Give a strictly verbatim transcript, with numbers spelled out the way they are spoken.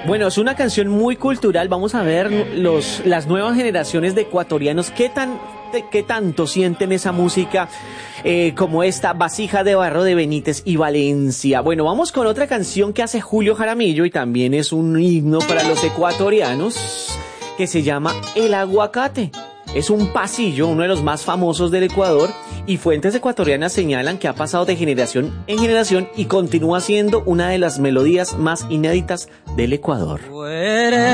Bueno, es una canción muy cultural. Vamos a ver los, las nuevas generaciones de ecuatorianos qué tan, qué tanto sienten esa música eh, como esta Vasija de Barro de Benítez y Valencia. Bueno, vamos con otra canción que hace Julio Jaramillo y también es un himno para los ecuatorianos que se llama El Aguacate. Es un pasillo, uno de los más famosos del Ecuador, y fuentes ecuatorianas señalan que ha pasado de generación en generación y continúa siendo una de las melodías más inéditas del Ecuador.